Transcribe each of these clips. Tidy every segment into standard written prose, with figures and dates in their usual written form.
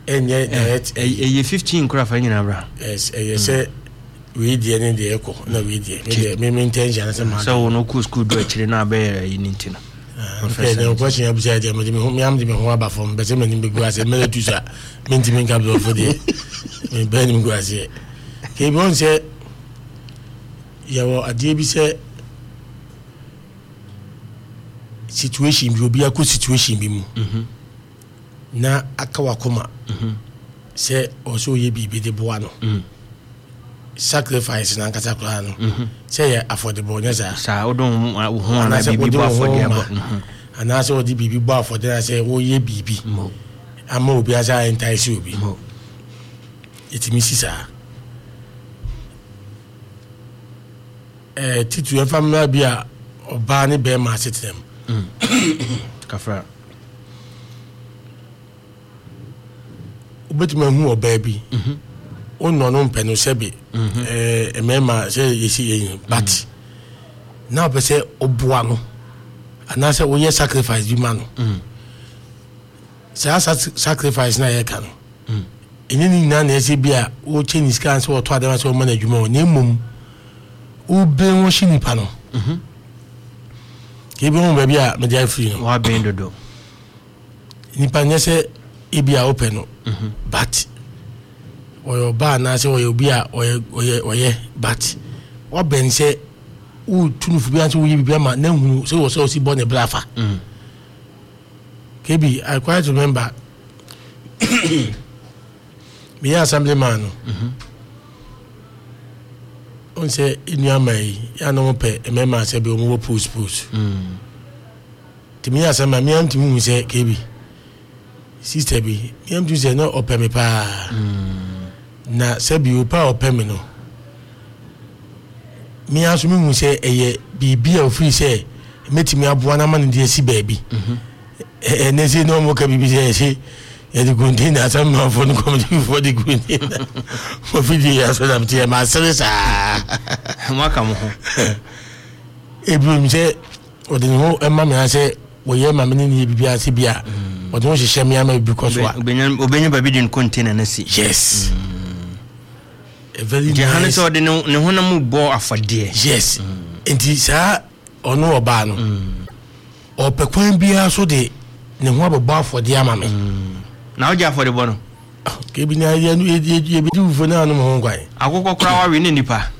enye 15 kura fa nyina bra yes say we dey ne dey eko na we dey me intention say man so no ku school do akire na be yinti no okay the question you say dey me am dey me ho aba from be say me be go ase me tu sa me nti me cap for dey me be me go ase ke bon say yawo adie bi say situation bi obi akọ situation bi mu na akawa koma say also ye bibi de boa no sacrifice na nkata kura no say ya affordable nya sa odon ho na bibi bo affordable ana say odi bibi bo affordable say wo ye bibi ama obi asa entice obi etimi sisa titu e family bia oba ne be ma setem kafra obetuma hu oba bi ono no mpeno sebe emema say yesi yin but now be say oboa no ana say wo ye sacrifice bi ma no sacrifice na ye kan enini na na ese bia wo Chinese kan so to adama so manage mo na mum wo ben wo shini pa no ke bi mo ba bia me dey free no wa ben dodo ni pa nyese e bia open no but oyo ba na say oyo bia oye but wo ben say wo tunufu bia so wo bia ma na hu say wo so si born a blafa kebi I quite remember me assemblyman on say inu amai ya no pe emema say be omo post ti me assembly me am ti mu say kebi sister bi me am ti say no open me pa na say bi o pa open me no me asumi mu say eye bibi a free say metimi aboa na man de si baabi ne say no mo ka bibi say ya di container some man for no come for the container for video so that tie ma service mwaka mo ebru mi say odin ho e ma me say wo ye ma me ni bibi ase bia odin ho hye me ama because wa obenya baby din container na si yes a very nice jehane so de ne ho na mu bo afade yes enti sa ono oba no opekwan bia so de ne ho abbo afode ama me na oja afode bo no ke bi na ye bi du fo na no ho nkwan akokko kra wa we ne nipa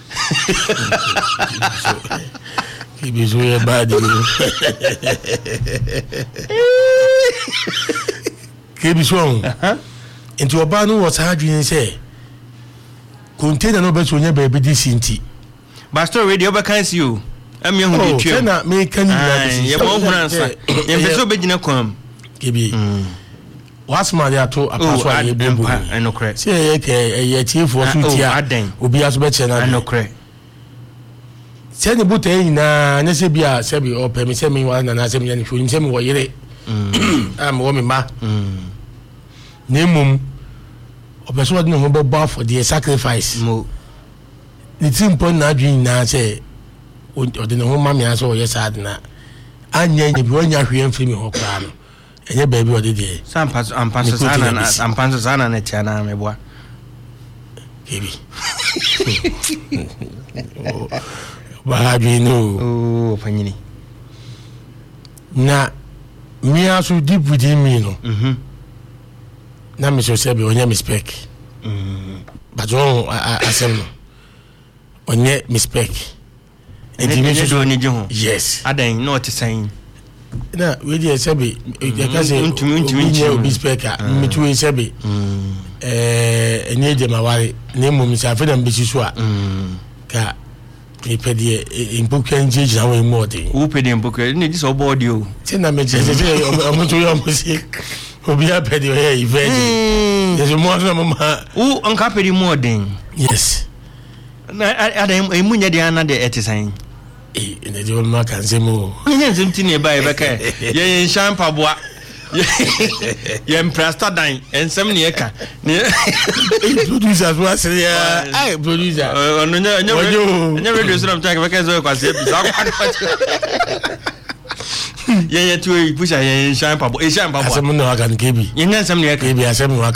ke bi so ye bad ke bi so enti oba no was hadwin say container no be so nya baby this inti ba story radio be kan si o am ye hu de twa na me kan ni ye mo hunansa ye beso be gina kwam kebi wasma ya to apaswa ye bombo no correct say ye tiefo so tia obi aso be che na no correct say ne buta yin na nya se bia se bi o permi se mi wa na se mi nya ni fo ni se mi wo yire am wo mi ma nemum obeso de no bo for the sacrifice mo ni timpo na adwin na say o de no ma me aso ye sad na anya nya bi onya hwe mfiri mi ho kra no enye baby o de de ampanso sana na tiana me boa kebi ba adwin no panyini na mi aso deep within me no na me so say be onya mistake but on asem no onye mistake enti me so ni je ho yes adan no te san na we dey say be e ka say untumi mistake me tu say be enye je mawari na mo mi sa fe na mbisi so a ka e pede impokwa nje jina we mo de wo pede impokwa ni dis obodi o ti na me je o to yo music obi a pede o here event yes mo na mama wo anka pede mo den yes na adan emunya de ana de etisan ene de ma kan se mo nya nzimti ne ba e beka ye champa boa ye impresta dan ensem ne eka ne producer so asria ai producer ono nya radio so na mtaka beka zo kwase bisa ye tu pusha ye champa boa asem no kan kebi ye nya ensem ne eka kebi asem